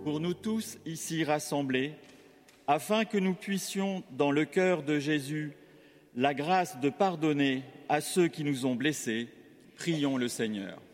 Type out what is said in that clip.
Pour nous tous ici rassemblés, afin que nous puissions, dans le cœur de Jésus, la grâce de pardonner à ceux qui nous ont blessés, prions le Seigneur.